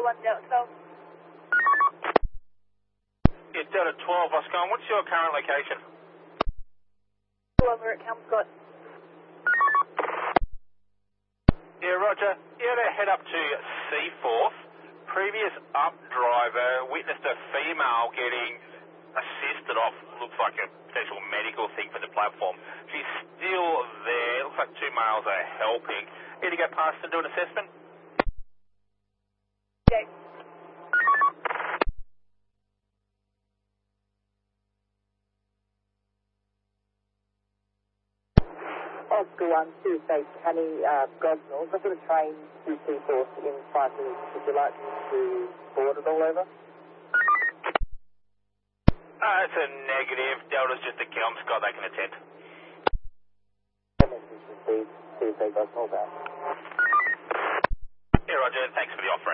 Oscar 1 Delta 12. Yeah, Delta 12, Oscar. What's your current location? Over at Kelmscott. Yeah, Roger. You had to head up to Seaforth. Previous up driver witnessed a female getting assisted off, looks like a potential medical thing for the platform. She's still there. Looks like 2 males are helping. Need to go past and do an assessment? Okay. Oscar 1, Tuesday, Canny, Gosnells. I've got a train to Seaforth in 5 minutes. Would you like me to board it all over? It's a negative. Delta's just a Kelmscott. They can attend. Message received, Tuesday, Gosnells out. Yeah, Roger. Thanks for the offer.